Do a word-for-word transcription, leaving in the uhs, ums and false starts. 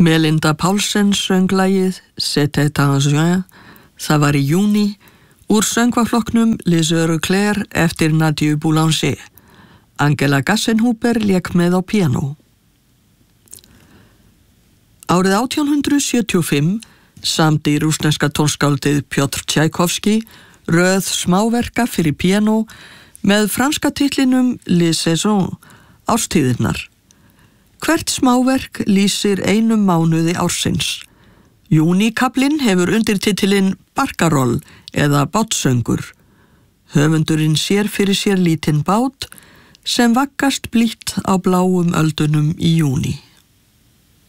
Melinda Paulsen söng lagið C'était en juin, það var í júní, úr söngvaflokknum Les Heures Claires eftir Nadia Boulanger. Angela Gassenhuber lék með á píanó. Árið átján hundrað sjötíu og fimm samdi rússneska tónskáldið Pjotr Tchaikovsky röð smáverka fyrir píanó með franska titlinum Les Saisons, árstíðirnar. Hvert smáverk lýsir einum mánuði ársins. Júníkablinn hefur undirtitilinn Barcarolle eða bátsöngur. Höfundurinn sér fyrir sér lítinn bát sem vaggast blítt á bláum öldunum í júní.